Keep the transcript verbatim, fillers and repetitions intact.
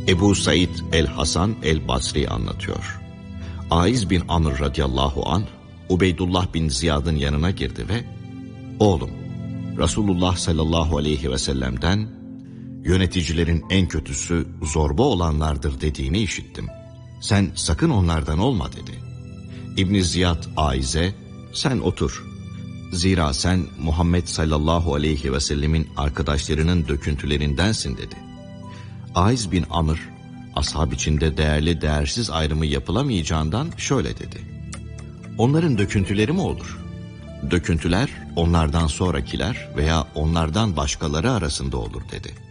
Ebu Said el-Hasan el-Basri anlatıyor. Aiz bin Amr radıyallahu anh, Ubeydullah bin Ziyad'ın yanına girdi ve "Oğlum, Resulullah sallallahu aleyhi ve sellem'den yöneticilerin en kötüsü zorba olanlardır dediğini işittim. Sen sakın onlardan olma" dedi. İbn Ziyad Aiz'e "Sen otur. Zira sen Muhammed sallallahu aleyhi ve sellemin arkadaşlarının döküntülerindensin" dedi. Aiz bin Amr, ashab içinde değerli değersiz ayrımı yapılamayacağından şöyle dedi: "Onların döküntüleri mi olur? Döküntüler onlardan sonrakiler veya onlardan başkaları arasında olur" dedi.